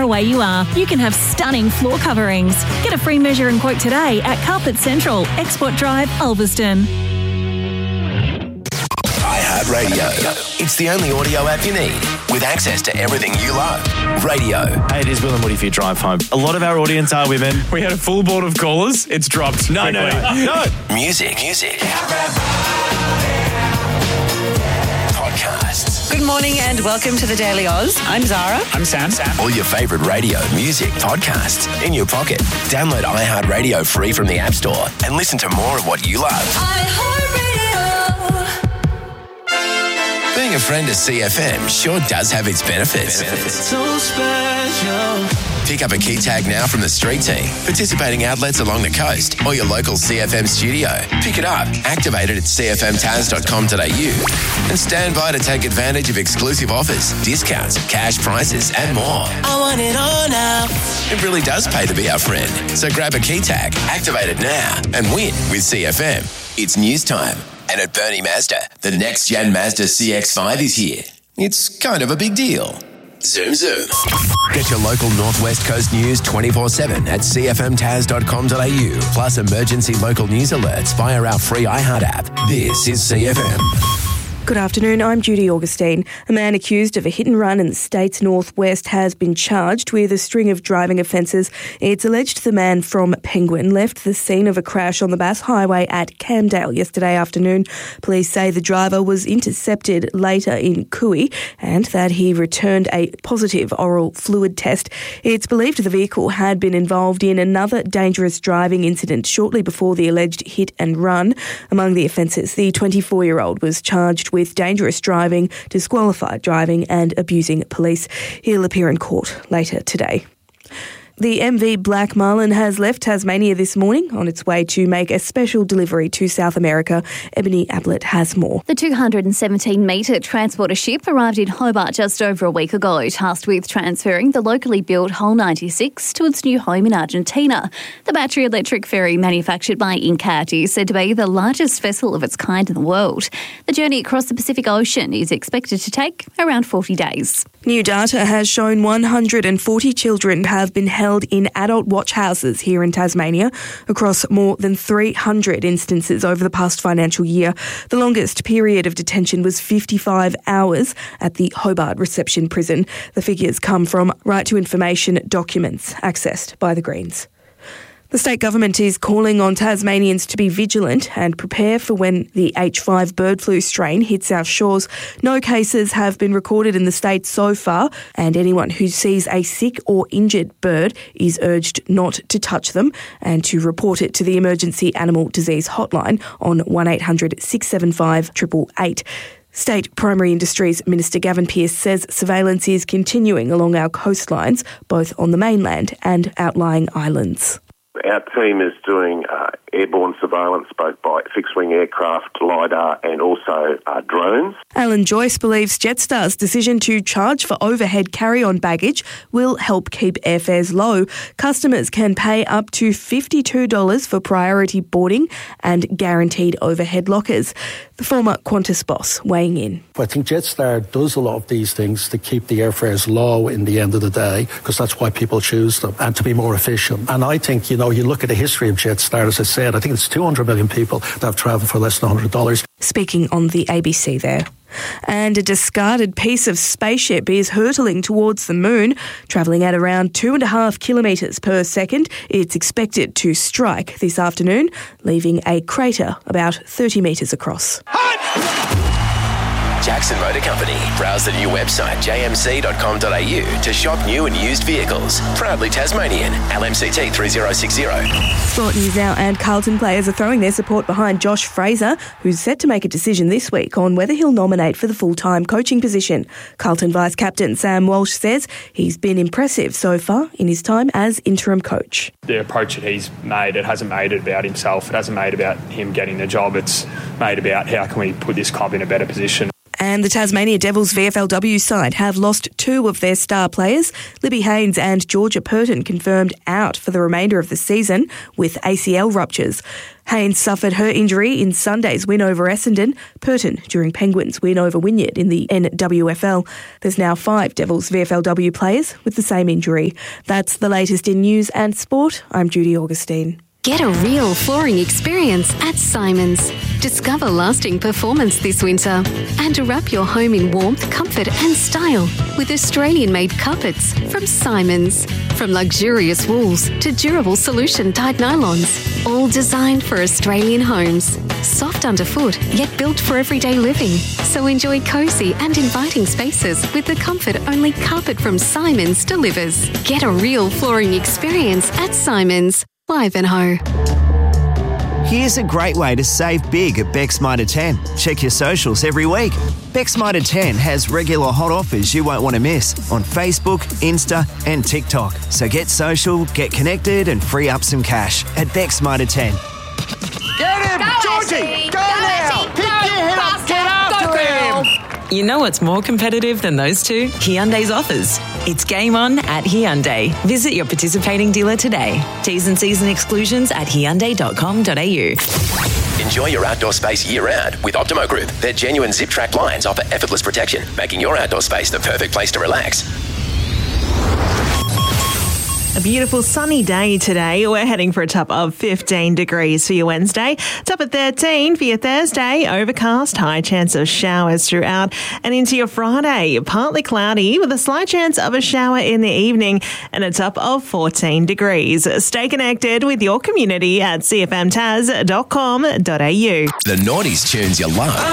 away you are, you can have stunning floor coverings. Get a free measure and quote today at Carpet Central, Export Drive, Ulverston. iHeartRadio. It's the only audio app you need with access to everything you love. Radio. Hey, it is Will and Woody for your drive home. A lot of our audience are women. We had a full board of callers. It's dropped. No. Music. Podcasts. Good morning and welcome to the Daily Oz. I'm Zara. I'm Sam. All your favourite radio, music, podcasts in your pocket. Download iHeartRadio free from the App Store and listen to more of what you love. Being a friend of CFM sure does have its benefits. So special. Pick up a key tag now from the street team, participating outlets along the coast, or your local CFM studio. Pick it up, activate it at cfmtaz.com.au, and stand by to take advantage of exclusive offers, discounts, cash prices, and more. I want it all now. It really does pay to be our friend. So grab a key tag, activate it now, and win with CFM. It's news time. And at Bernie Mazda, the next-gen Mazda CX-5 is here. It's kind of a big deal. Zoom. Get your local Northwest Coast news 24/7 at cfmtaz.com.au, plus emergency local news alerts via our free iHeart app. This is CFM. Good afternoon, I'm Judy Augustine. A man accused of a hit and run in the state's northwest has been charged with a string of driving offences. It's alleged the man from Penguin left the scene of a crash on the Bass Highway at Camdale yesterday afternoon. Police say the driver was intercepted later in Cooey and that he returned a positive oral fluid test. It's believed the vehicle had been involved in another dangerous driving incident shortly before the alleged hit and run. Among the offences, the 24-year-old was charged with dangerous driving, disqualified driving and abusing police. He'll appear in court later today. The MV Black Marlin has left Tasmania this morning on its way to make a special delivery to South America. Ebony Ablett has more. The 217-metre transporter ship arrived in Hobart just over a week ago, tasked with transferring the locally built Hull 96 to its new home in Argentina. The battery electric ferry manufactured by Incat is said to be the largest vessel of its kind in the world. The journey across the Pacific Ocean is expected to take around 40 days. New data has shown 140 children have been held in adult watch houses here in Tasmania across more than 300 instances over the past financial year. The longest period of detention was 55 hours at the Hobart Reception Prison. The figures come from right to information documents accessed by the Greens. The state government is calling on Tasmanians to be vigilant and prepare for when the H5 bird flu strain hits our shores. No cases have been recorded in the state so far, and anyone who sees a sick or injured bird is urged not to touch them and to report it to the Emergency Animal Disease Hotline on 1800 675 888. State Primary Industries Minister Gavin Pearce says surveillance is continuing along our coastlines, both on the mainland and outlying islands. Our team is doing airborne surveillance both by fixed-wing aircraft, LiDAR and also drones. Alan Joyce believes Jetstar's decision to charge for overhead carry-on baggage will help keep airfares low. Customers can pay up to $52 for priority boarding and guaranteed overhead lockers. The former Qantas boss weighing in. I think Jetstar does a lot of these things to keep the airfares low in the end of the day, because that's why people choose them, and to be more efficient. And I think, you look at the history of Jetstar, as I said, I think it's 200 million people that have travelled for less than $100. Speaking on the ABC there. And a discarded piece of spaceship is hurtling towards the moon, travelling at around 2.5 kilometres per second. It's expected to strike this afternoon, leaving a crater about 30 metres across. Jackson Motor Company. Browse the new website jmc.com.au to shop new and used vehicles. Proudly Tasmanian. LMCT 3060. Sport News Now and Carlton players are throwing their support behind Josh Fraser, who's set to make a decision this week on whether he'll nominate for the full-time coaching position. Carlton Vice-Captain Sam Walsh says he's been impressive so far in his time as interim coach. The approach that he's made, it hasn't made it about himself. It hasn't made it about him getting the job. It's made about how can we put this club in a better position. And the Tasmania Devils VFLW side have lost two of their star players. Libby Haynes and Georgia Purton confirmed out for the remainder of the season with ACL ruptures. Haynes suffered her injury in Sunday's win over Essendon, Purton during Penguins' win over Wynyard in the NWFL. There's now 5 Devils VFLW players with the same injury. That's the latest in news and sport. I'm Judy Augustine. Get a real flooring experience at Simons. Discover lasting performance this winter and wrap your home in warmth, comfort and style with Australian-made carpets from Simons. From luxurious wools to durable solution-dyed nylons, all designed for Australian homes. Soft underfoot, yet built for everyday living. So enjoy cosy and inviting spaces with the comfort only carpet from Simons delivers. Get a real flooring experience at Simons. Ivanhoe. Here's a great way to save big at Beck's Mitre 10. Check your socials every week. Beck's Mitre 10 has regular hot offers you won't want to miss on Facebook, Insta and TikTok. So get social, get connected and free up some cash at Beck's Mitre 10. Get him! Go Georgie! Ashley. Go now! Pick your head up! Get after him! You know what's more competitive than those two? Hyundai's offers. It's game on at Hyundai. Visit your participating dealer today. T's and C's and exclusions at hyundai.com.au. Enjoy your outdoor space year-round with Optimo Group. Their genuine zip-track blinds offer effortless protection, making your outdoor space the perfect place to relax. A beautiful sunny day today. We're heading for a top of 15 degrees for your Wednesday. Top of 13 for your Thursday. Overcast, high chance of showers throughout. And into your Friday, partly cloudy with a slight chance of a shower in the evening and a top of 14 degrees. Stay connected with your community at cfmtaz.com.au. The Naughties tunes you love.